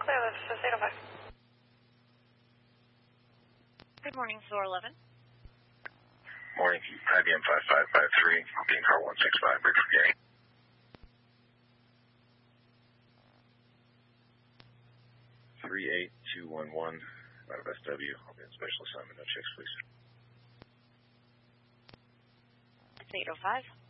clear, this is 805. Good morning, floor 11. Morning, IBM 5553, being car 165, bridge for Gary. (38211) out of SW. I'll be in special assignment. No checks, please. It's 805.